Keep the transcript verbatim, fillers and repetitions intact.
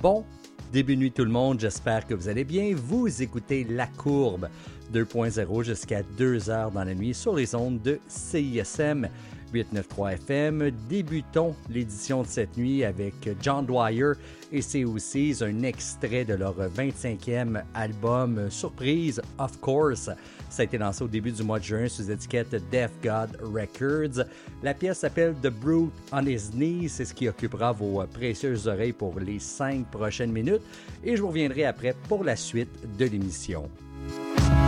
Bon début de nuit tout le monde, j'espère que vous allez bien. Vous écoutez La Courbe deux point zéro jusqu'à deux heures dans la nuit sur les ondes de C I S M huit cent quatre-vingt-trois F M. Débutons l'édition de cette nuit avec John Dwyer et c'est aussi un extrait de leur vingt-cinquième album surprise, Of Course. Ça a été lancé au début du mois de juin sous étiquette Deaf God Records. La pièce s'appelle The Brute on His Knees, c'est ce qui occupera vos précieuses oreilles pour les cinq prochaines minutes et je vous reviendrai après pour la suite de l'émission.